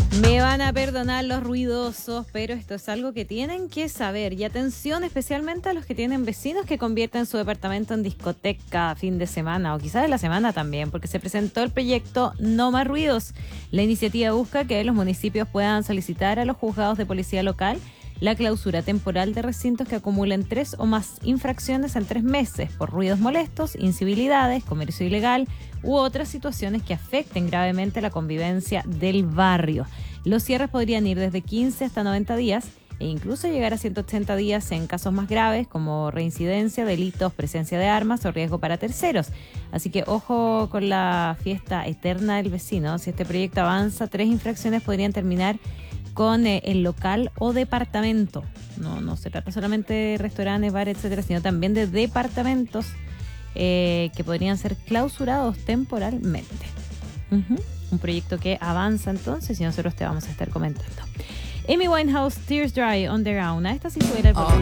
Me van a perdonar los ruidosos, pero esto es algo que tienen que saber. Y atención especialmente a los que tienen vecinos que convierten su departamento en discoteca fin de semana o quizás de la semana también, porque se presentó el proyecto No Más Ruidos. La iniciativa busca que los municipios puedan solicitar a los juzgados de policía local la clausura temporal de recintos que acumulen 3 o más infracciones en 3 meses por ruidos molestos, incivilidades, comercio ilegal u otras situaciones que afecten gravemente la convivencia del barrio. Los cierres podrían ir desde 15 hasta 90 días e incluso llegar a 180 días en casos más graves como reincidencia, delitos, presencia de armas o riesgo para terceros. Así que ojo con la fiesta eterna del vecino. Si este proyecto avanza, 3 infracciones podrían terminar con el local o departamento. No se trata solamente de restaurantes, bares, etcétera, sino también de departamentos que podrían ser clausurados temporalmente. Un proyecto que avanza entonces y nosotros te vamos a estar comentando. Amy Winehouse, Tears Dry on the Ground. A esta sí fuera el